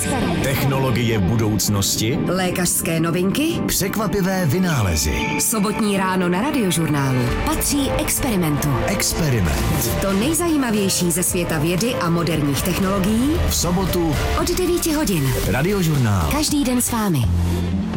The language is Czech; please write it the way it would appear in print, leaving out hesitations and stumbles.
Technologie budoucnosti, lékařské novinky, překvapivé vynálezy. Sobotní ráno na Radiožurnálu patří experimentu. Experiment. To nejzajímavější ze světa vědy a moderních technologií V sobotu od 9 hodin. Radiožurnál. Každý den s vámi.